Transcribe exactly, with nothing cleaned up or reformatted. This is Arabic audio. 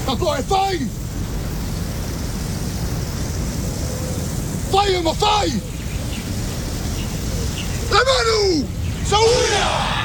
I've got it fine! Fire my fire! Lemanu! Sawuna!